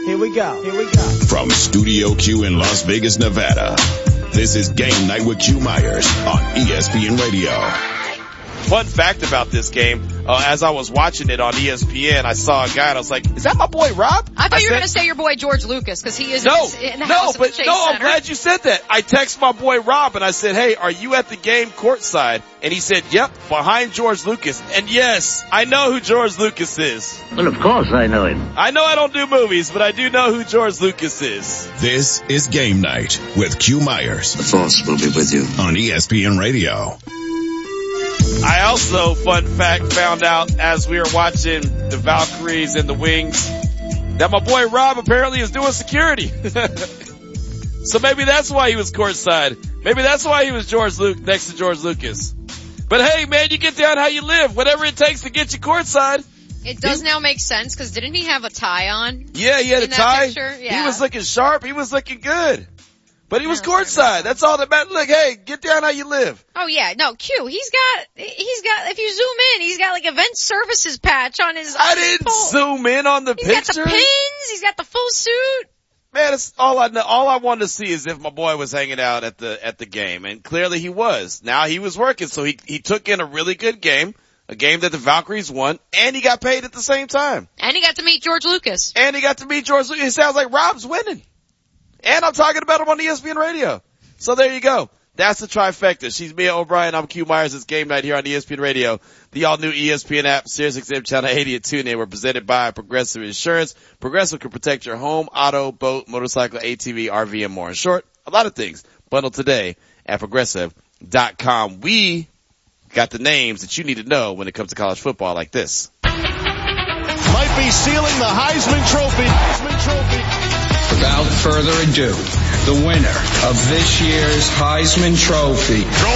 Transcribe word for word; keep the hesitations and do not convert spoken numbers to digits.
Here we go. Here we go. From Studio Q in Las Vegas, Nevada, this is Game Night with Q Myers on E S P N Radio. Fun fact about this game, uh, as I was watching it on E S P N, I saw a guy and I was like, is that my boy Rob? I thought I you were said, going to say your boy George Lucas, because he is no, in the, in the no, house but at the Chase no, I'm Center. glad you said that. I texted my boy Rob and I said, hey, are you at the game courtside? And he said, yep, behind George Lucas. And yes, I know who George Lucas is. Well, of course I know him. I know I don't do movies, but I do know who George Lucas is. This is Game Night with Q Myers. The Force will be with you. On E S P N Radio. I also, fun fact, found out as we were watching the Valkyries and the Wings that my boy Rob apparently is doing security. So maybe that's why he was courtside. Maybe that's why he was George Luke next to George Lucas. But hey, man, you get down how you live. Whatever it takes to get you courtside. It does now make sense, because didn't he have a tie on? Yeah, he had in a tie. Picture? Yeah. He was looking sharp. He was looking good. But he was courtside. That's all that matters. Look, hey, get down how you live. Oh yeah, no, Q, he's got, he's got, if you zoom in, he's got like event services patch on his, I on his didn't pole. zoom in on the He's picture. got the pins, he's got the full suit. Man, it's all I know. All I wanted to see is if my boy was hanging out at the, at the game. And clearly he was. Now he was working, so he, he took in a really good game. A game that the Valkyries won, and he got paid at the same time. And he got to meet George Lucas. And he got to meet George Lucas. It sounds like Rob's winning. And I'm talking about him on E S P N Radio. So there you go. That's the trifecta. She's Mia O'Brien. I'm Q Myers. It's Game Night here on E S P N Radio. The all-new E S P N app, SiriusXM Channel eighty at TuneIn. We're presented by Progressive Insurance. Progressive can protect your home, auto, boat, motorcycle, A T V, R V, and more. In short, a lot of things. Bundle today at progressive dot com. We got the names that you need to know when it comes to college football like this. Might be sealing the Heisman Trophy. Heisman Trophy. Without further ado, the winner of this year's Heisman Trophy. Throwing